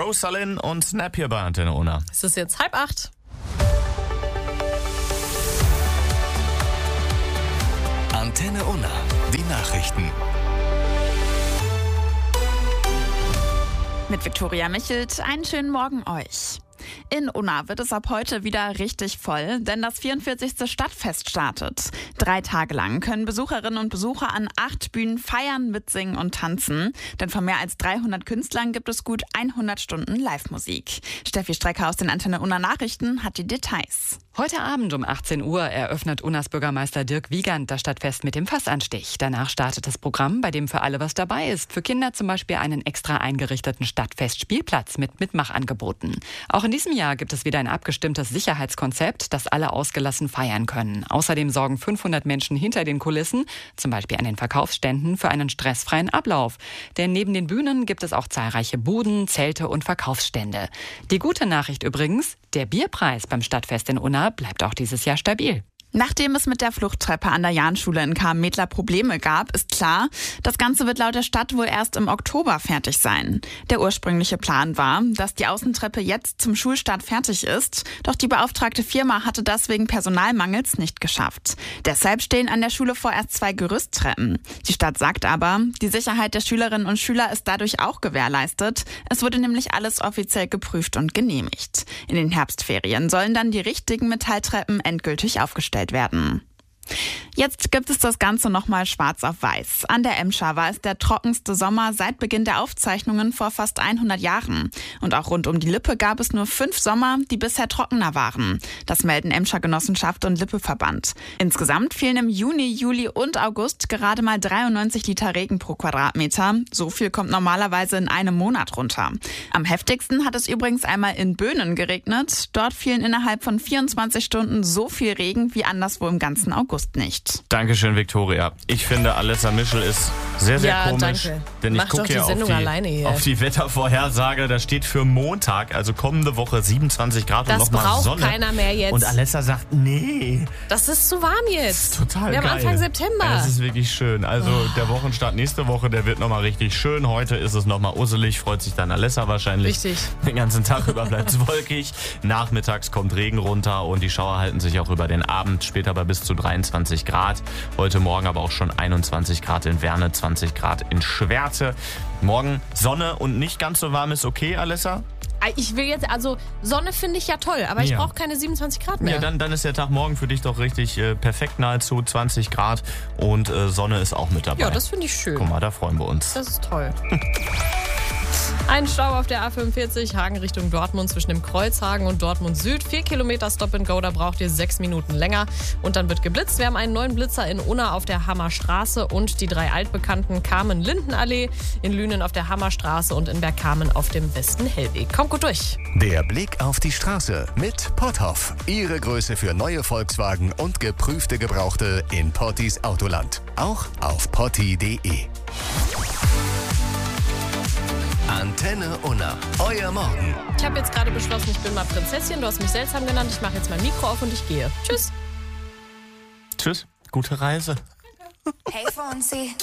Rosalind und Snap hier bei Antenne Unna. Es ist jetzt 7:30. Antenne Unna, die Nachrichten. Mit Viktoria Michelt, einen schönen Morgen euch. In Unna wird es ab heute wieder richtig voll, denn das 44. Stadtfest startet. 3 Tage lang können Besucherinnen und Besucher an 8 Bühnen feiern, mitsingen und tanzen. Denn von mehr als 300 Künstlern gibt es gut 100 Stunden Live-Musik. Steffi Strecker aus den Antenne Unna Nachrichten hat die Details. Heute Abend um 18 Uhr eröffnet Unnas Bürgermeister Dirk Wiegand das Stadtfest mit dem Fassanstich. Danach startet das Programm, bei dem für alle was dabei ist. Für Kinder zum Beispiel einen extra eingerichteten Stadtfest-Spielplatz mit Mitmachangeboten. Auch in diesem Jahr gibt es wieder ein abgestimmtes Sicherheitskonzept, das alle ausgelassen feiern können. Außerdem sorgen 500 Menschen hinter den Kulissen, zum Beispiel an den Verkaufsständen, für einen stressfreien Ablauf. Denn neben den Bühnen gibt es auch zahlreiche Buden, Zelte und Verkaufsstände. Die gute Nachricht übrigens, der Bierpreis beim Stadtfest in Unna bleibt auch dieses Jahr stabil. Nachdem es mit der Fluchttreppe an der Jahnschule in Karm-Medler Probleme gab, ist klar, das Ganze wird laut der Stadt wohl erst im Oktober fertig sein. Der ursprüngliche Plan war, dass die Außentreppe jetzt zum Schulstart fertig ist, doch die beauftragte Firma hatte das wegen Personalmangels nicht geschafft. Deshalb stehen an der Schule vorerst 2 Gerüsttreppen. Die Stadt sagt aber, die Sicherheit der Schülerinnen und Schüler ist dadurch auch gewährleistet. Es wurde nämlich alles offiziell geprüft und genehmigt. In den Herbstferien sollen dann die richtigen Metalltreppen endgültig aufgestellt werden. Jetzt gibt es das Ganze nochmal schwarz auf weiß. An der Emscher war es der trockenste Sommer seit Beginn der Aufzeichnungen vor fast 100 Jahren. Und auch rund um die Lippe gab es nur 5 Sommer, die bisher trockener waren. Das melden Emscher Genossenschaft und Lippe-Verband. Insgesamt fielen im Juni, Juli und August gerade mal 93 Liter Regen pro Quadratmeter. So viel kommt normalerweise in einem Monat runter. Am heftigsten hat es übrigens einmal in Böhnen geregnet. Dort fielen innerhalb von 24 Stunden so viel Regen wie anderswo im ganzen August nicht. Dankeschön, Viktoria. Ich finde, Alessa Mischel ist sehr, sehr komisch. Danke. Denn ich gucke hier auf die Wettervorhersage. Da steht für Montag, also kommende Woche, 27 Grad das und nochmal braucht Sonne. Keiner mehr jetzt. Und Alessa sagt, nee. Das ist zu warm jetzt. Das ist total geil. Wir haben Anfang September. Das ist wirklich schön. Also der Wochenstart nächste Woche, der wird nochmal richtig schön. Heute ist es nochmal usselig. Freut sich dann Alessa wahrscheinlich. Richtig. Den ganzen Tag über bleibt es wolkig. Nachmittags kommt Regen runter und die Schauer halten sich auch über den Abend. Später bei bis zu 23 Grad. Heute Morgen aber auch schon 21 Grad in Werne, 20 Grad in Schwerte. Morgen Sonne und nicht ganz so warm ist okay, Alessa? Ich will jetzt, also Sonne finde ich ja toll, aber ich brauche keine 27 Grad mehr. Ja, dann ist der Tag morgen für dich doch richtig perfekt, nahezu 20 Grad und Sonne ist auch mit dabei. Ja, das finde ich schön. Guck mal, da freuen wir uns. Das ist toll. Ein Stau auf der A45 Hagen Richtung Dortmund zwischen dem Kreuzhagen und Dortmund Süd. 4 Kilometer Stop and Go, da braucht ihr 6 Minuten länger. Und dann wird geblitzt. Wir haben einen neuen Blitzer in Unna auf der Hammerstraße und die 3 altbekannten Kamen-Lindenallee, in Lünen auf der Hammerstraße und in Bergkamen auf dem Westen-Hellweg. Kommt gut durch. Der Blick auf die Straße mit Potthoff. Ihre Größe für neue Volkswagen und geprüfte Gebrauchte in Pottis Autoland. Auch auf potti.de. Antenne Unna. Euer Morgen. Ich habe jetzt gerade beschlossen, ich bin mal Prinzessin. Du hast mich seltsam genannt. Ich mache jetzt mein Mikro auf und ich gehe. Tschüss. Tschüss. Gute Reise. Hey, Fonzie.